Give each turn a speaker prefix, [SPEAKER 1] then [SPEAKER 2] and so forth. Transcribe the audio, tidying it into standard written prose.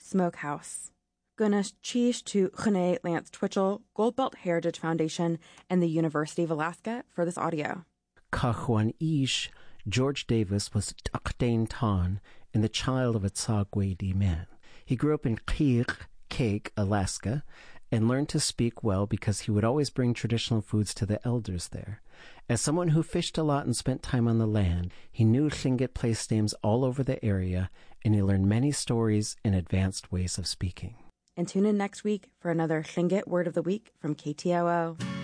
[SPEAKER 1] Smokehouse. Gonna cheese to René Lance Twitchell, Goldbelt Heritage Foundation, and the University of Alaska for this audio.
[SPEAKER 2] Cajuan Ish, George Davis was Takdain Tan and the child of a Tsagwedi man. He grew up in Keg, Alaska, and learned to speak well because he would always bring traditional foods to the elders there. As someone who fished a lot and spent time on the land, he knew Tlingit place names all over the area, and he learned many stories and advanced ways of speaking.
[SPEAKER 1] And tune in next week for another Tlingit Word of the Week from KTOO.